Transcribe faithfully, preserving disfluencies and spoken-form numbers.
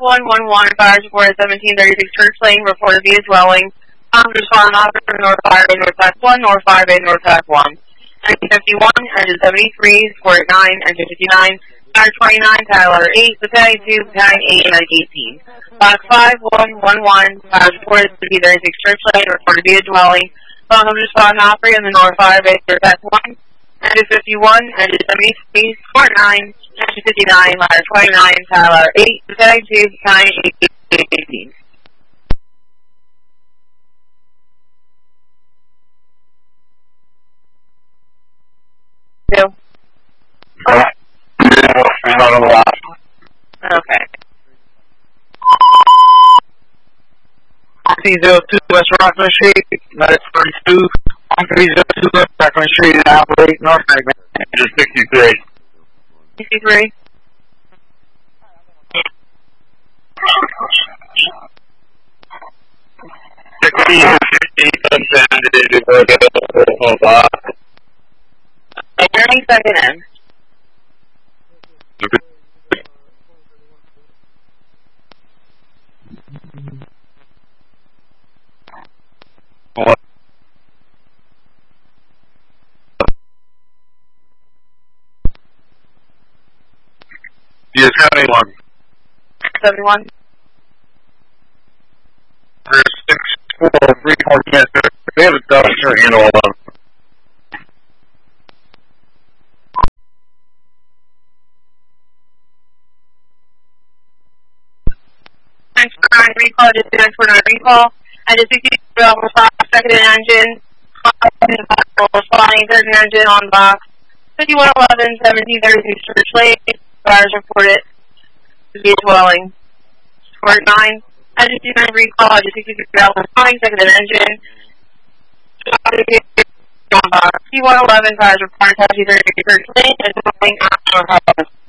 one one one, fire support at seventeen thirty-six Church Lane, reported via dwelling. Um, respond operator North five A North Pack one, North five A North Pack one. Engine fifty-one, engine seventy-three, support nine, engine fifty-nine, fire twenty-nine, Tyler eight, battalion two, battalion eight, and eighteen. Box five one one one, fire support at seventeen thirty-six Church Lane, reported via dwelling. Um, respond operator in the North five A North Pack one. Engine fifty-one, engine seventy-three, support nine, engine fifty-nine, ladder twenty-nine, Tyler eight, battalion two, battalion eight, eighteen. Two. Alright. I'm not on the last one. Okay. C zero two West Rockland Street, medic thirty-two, one three zero two West Rockland Street, and operate North Magnet. Engine sixty-three. sixty-three. sixty, fifty, seventy, seventy, Turning second in. What? Yes, seventy-one. seventy-one. six, four, three, four, ten. They have a double shirt handle on them. Thanks for nine recall, just thanks for nine recall. I just sixty-three level five, second in engine. Responding, third in engine on box. fifty-one eleven, seventeen thirty-six Church Lane. Fires reported via dwelling. Support nine. I just sixty-nine recall, I just sixty-three level five, second in engine. On box. fifty-one eleven, fires reported, thirty-six Church Lane. And dwelling after